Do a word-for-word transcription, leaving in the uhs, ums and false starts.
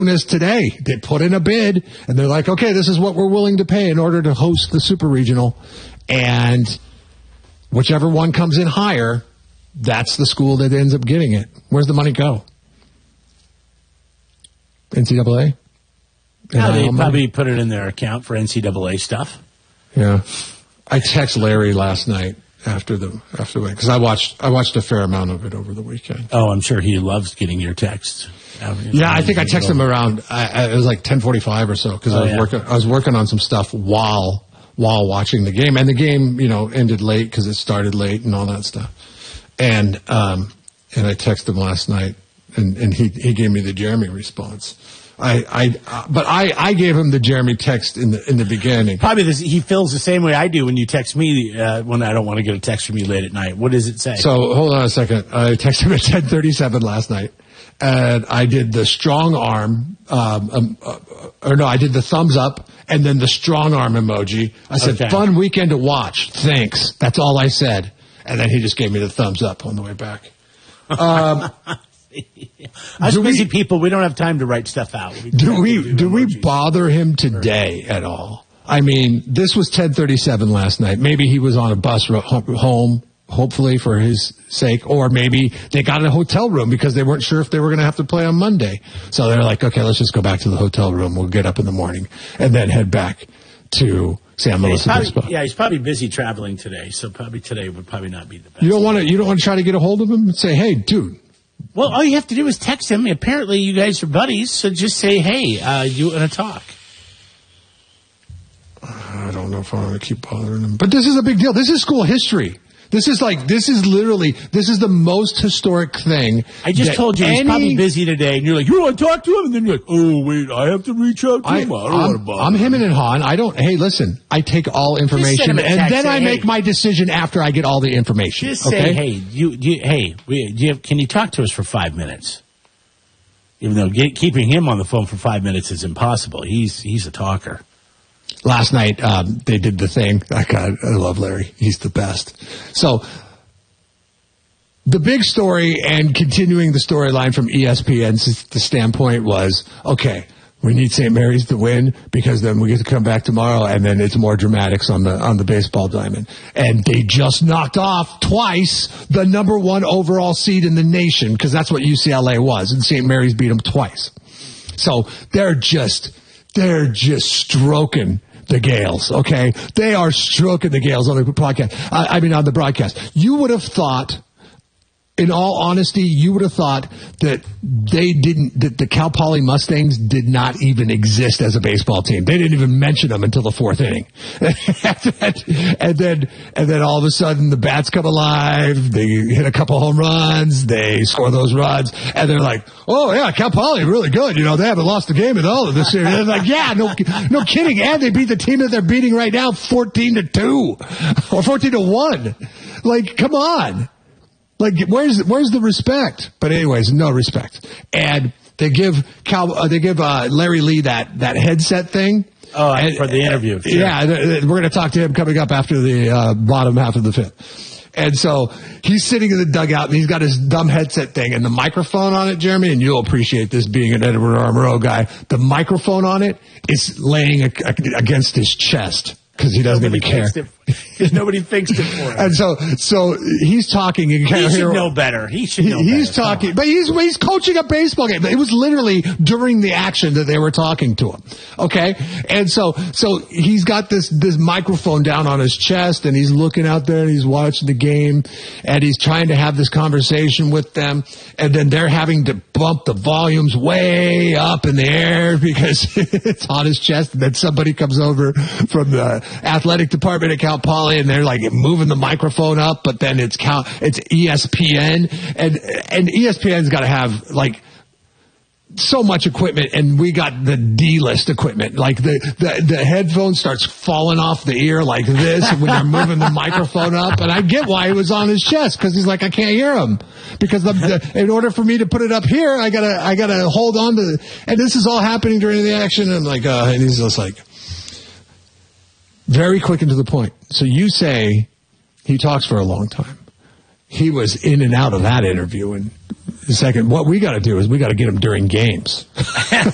is today. They put in a bid, and they're like, okay, this is what we're willing to pay in order to host the Super Regional. And whichever one comes in higher, that's the school that ends up getting it. Where's the money go? N C double A? Yeah, they probably put it in their account for N C double A stuff. Yeah. I text Larry last night after the after the because I watched I watched a fair amount of it over the weekend. Oh, I'm sure he loves getting your texts. Yeah, I think I texted him around. I, I, it was like ten forty-five or so because oh, I was yeah. working. I was working on some stuff while while watching the game, and the game, you know, ended late because it started late and all that stuff. And um, and I texted him last night, and, and he he gave me the Jeremy response. I, I, uh, but I, I gave him the Jeremy text in the in the beginning. Probably this, he feels the same way I do when you text me uh, when I don't want to get a text from you late at night. What does it say? So hold on a second. I texted him at ten thirty-seven last night, and I did the strong arm, um, um, uh, or no, I did the thumbs up and then the strong arm emoji. I said, okay. Fun weekend to watch. Thanks. That's all I said. And then he just gave me the thumbs up on the way back. Um, Us busy we, people, we don't have time to write stuff out. We do we do, do we bother him today at all? I mean, this was ten thirty-seven last night. Maybe he was on a bus ro- home, hopefully for his sake, or maybe they got a hotel room because they weren't sure if they were going to have to play on Monday. So they're like, okay, let's just go back to the hotel room. We'll get up in the morning and then head back to San Luis yeah, Obispo. Yeah, he's probably busy traveling today, so probably today would probably not be the best. You don't want to. You don't want to try to get a hold of him and say, hey, dude. Well, all you have to do is text him. Apparently, you guys are buddies, so just say, hey, uh, you want to talk? I don't know if I want to keep bothering him. But this is a big deal. This is school history. This is like, this is literally, this is the most historic thing. I just told you any, he's probably busy today, and you're like, you want to talk to him? And then you're like, oh, wait, I have to reach out to I, him. I don't I'm, want to bother I'm him and Han. I don't, hey, listen, I take all information, and then I hey, make my decision after I get all the information. Just okay? say, hey, you, you, hey, we, do you have, can you talk to us for five minutes? Even though get, keeping him on the phone for five minutes is impossible. He's he's a talker. Last night, um, they did the thing. I, God, I love Larry. He's the best. So, the big story and continuing the storyline from E S P N's the standpoint was, okay, we need Saint Mary's to win because then we get to come back tomorrow and then it's more dramatics on the on the baseball diamond. And they just knocked off twice the number one overall seed in the nation because that's what U C L A was, and Saint Mary's beat them twice. So they're just they're just stroking the Gales, okay? They are stroking the Gales on the podcast. I, I mean, on the broadcast. You would have thought, in all honesty, you would have thought that they didn't, that the Cal Poly Mustangs did not even exist as a baseball team. They didn't even mention them until the fourth inning. and then, and then all of a sudden the bats come alive. They hit a couple home runs. They score those runs. And they're like, oh yeah, Cal Poly really good. You know, they haven't lost a game at all of this year. And they're like, yeah, no, no kidding. And they beat the team that they're beating right now fourteen to two or fourteen to one. Like, come on. Like, where's where's the respect? But anyways, no respect. And they give Cal, uh, they give uh, Larry Lee that, that headset thing. Oh, and, for the interview. Sure. Yeah, we're going to talk to him coming up after the uh, bottom half of the fifth. And so he's sitting in the dugout, and he's got his dumb headset thing and the microphone on it, Jeremy, and you'll appreciate this being an Edward R. Murrow guy. The microphone on it is laying a, a, against his chest. Because he doesn't nobody even care. Because nobody thinks it for him. And so, so he's talking. And he should hear, know better. He should know he, better. He's talking, but he's he's coaching a baseball game. It was literally during the action that they were talking to him. Okay, and so so he's got this this microphone down on his chest, and he's looking out there, and he's watching the game, and he's trying to have this conversation with them, and then they're having to bump the volumes way up in the air because it's on his chest, and then somebody comes over from the athletic department at Cal Poly, and they're like moving the microphone up, but then it's Cal, it's E S P N, and and E S P N's got to have like so much equipment, and we got the D-list equipment. Like the the the headphone starts falling off the ear like this when they're moving the microphone up, and I get why he was on his chest because he's like, I can't hear him because the, the, in order for me to put it up here, I gotta I gotta hold on to, and this is all happening during the action, and I'm like, uh, and he's just like. Very quick and to the point. So you say he talks for a long time. He was in and out of that interview in a second. What we got to do is we got to get him during games.